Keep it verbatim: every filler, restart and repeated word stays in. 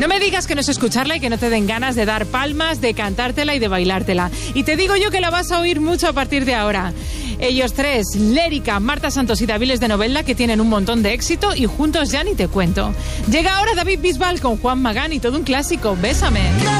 No me digas que no es escucharla y que no te den ganas de dar palmas, de cantártela y de bailártela. Y te digo yo que la vas a oír mucho a partir de ahora. Ellos tres, Lérica, Marta Santos y Daviles de Novelda, que tienen un montón de éxito y juntos ya ni te cuento. Llega ahora David Bisbal con Juan Magán y todo un clásico, Bésame.